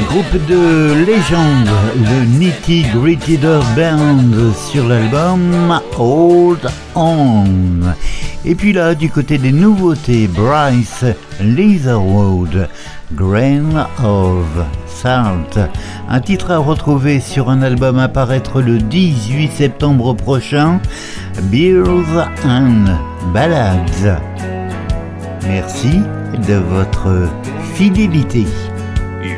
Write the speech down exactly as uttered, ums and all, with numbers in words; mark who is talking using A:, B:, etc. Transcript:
A: Groupe de légende, le Nitty Gritty Dirt Band sur l'album Hold On. Et puis là, du côté des nouveautés, Bryce Leatherwood, Grain of Salt, un titre à retrouver sur un album à paraître le dix-huit septembre prochain, Beers and Ballads. Merci de votre fidélité.